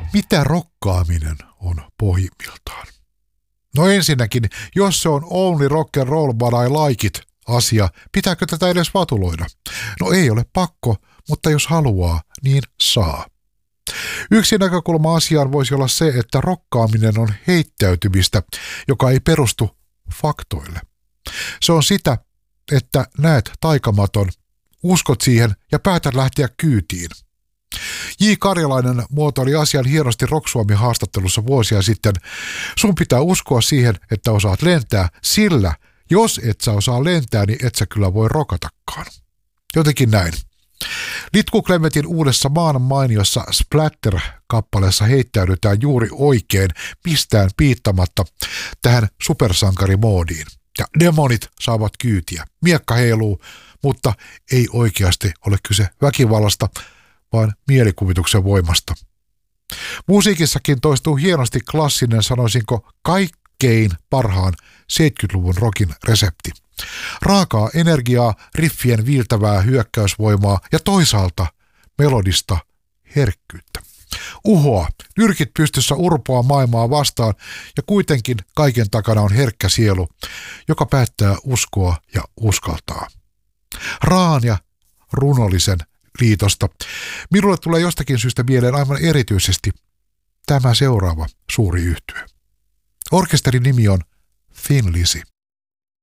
Mitä rokkaaminen on pohjimmiltaan? No ensinnäkin, jos se on only rock and roll but I like it asia, pitääkö tätä edes vatuloida? No ei ole pakko, mutta jos haluaa, niin saa. Yksi näkökulma asiaan voisi olla se, että rokkaaminen on heittäytymistä, joka ei perustu faktoille. Se on sitä, että näet taikamaton, uskot siihen ja päätät lähteä kyytiin. J. Karjalainen muotoili asian hienosti Rock Suomi haastattelussa vuosia sitten. Sun pitää uskoa siihen, että osaat lentää, sillä jos et sä osaa lentää, niin et sä kyllä voi rokatakaan. Jotenkin näin. Litku Klemetin uudessa maan mainiossa Splatter-kappaleessa heittäydytään juuri oikein, mistään piittamatta tähän supersankarimoodiin. Ja demonit saavat kyytiä. Miekka heiluu, mutta ei oikeasti ole kyse väkivallasta, vaan mielikuvituksen voimasta. Musiikissakin toistuu hienosti klassinen, sanoisinko kaikkein parhaan 70-luvun rockin resepti. Raakaa energiaa, riffien viiltävää hyökkäysvoimaa ja toisaalta melodista herkkyyttä. Uhoa, nyrkit pystyssä urpoa maailmaa vastaan ja kuitenkin kaiken takana on herkkä sielu, joka päättää uskoa ja uskaltaa. Raan ja runollisen liitosta. Minulle tulee jostakin syystä mieleen aivan erityisesti tämä seuraava suuri yhtye. Orkesterin nimi on Thin Lizzy.